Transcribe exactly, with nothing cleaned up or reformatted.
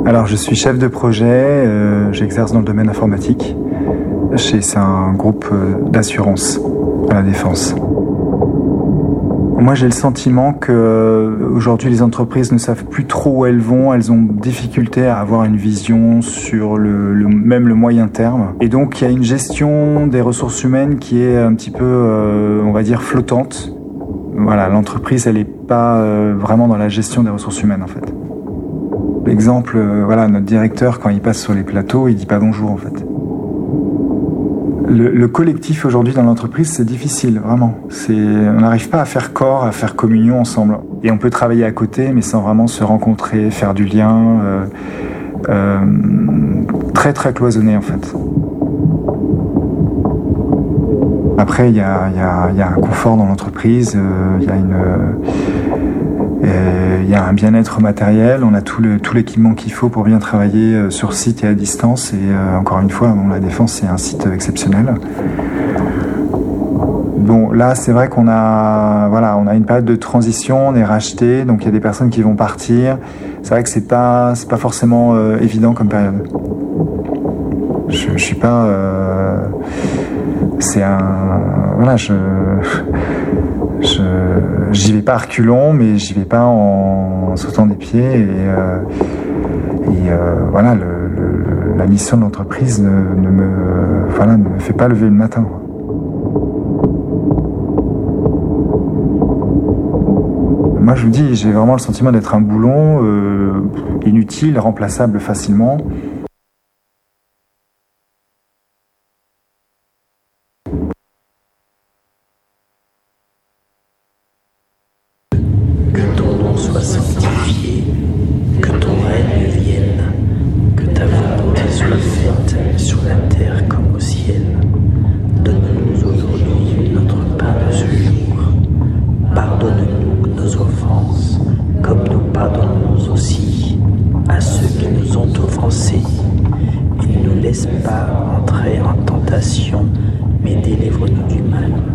Alors je suis chef de projet, euh, j'exerce dans le domaine informatique. Chez c'est un groupe d'assurance à la Défense. Moi j'ai le sentiment que euh, aujourd'hui les entreprises ne savent plus trop où elles vont, elles ont difficulté à avoir une vision sur le, le même le moyen terme. Et donc il y a une gestion des ressources humaines qui est un petit peu, euh, on va dire, flottante. Voilà, l'entreprise elle n'est pas euh, vraiment dans la gestion des ressources humaines en fait. L'exemple, euh, voilà, notre directeur quand il passe sur les plateaux, il dit pas bonjour en fait. Le, le collectif aujourd'hui dans l'entreprise, c'est difficile, vraiment. C'est, on n'arrive pas à faire corps, à faire communion ensemble. Et on peut travailler à côté, mais sans vraiment se rencontrer, faire du lien. Euh, euh, très très cloisonné en fait. Après, il y a, y a, y a un confort dans l'entreprise, il euh, y a une... Il y a un bien-être matériel, on a tout, le, tout l'équipement qu'il faut pour bien travailler sur site et à distance. Et euh, encore une fois, bon, la Défense, c'est un site exceptionnel. Bon, là, c'est vrai qu'on a, voilà, on a une période de transition, on est racheté, donc il y a des personnes qui vont partir. C'est vrai que c'est pas, c'est pas forcément euh, évident comme période. Je, je suis pas... Euh, c'est un... Voilà, je... Je, j'y vais pas à reculons, mais j'y vais pas en, en sautant des pieds. Et, euh, et euh, voilà, le, le, la mission de l'entreprise ne, ne, me, voilà, ne me fait pas lever le matin. Moi, je vous dis, j'ai vraiment le sentiment d'être un boulon euh, inutile, remplaçable facilement. Sois sanctifié, que ton règne vienne, que ta volonté soit faite sur la terre comme au ciel. Donne-nous aujourd'hui notre pain de ce jour. Pardonne-nous nos offenses, comme nous pardonnons aussi à ceux qui nous ont offensés. Et ne nous laisse pas entrer en tentation, mais délivre-nous du mal.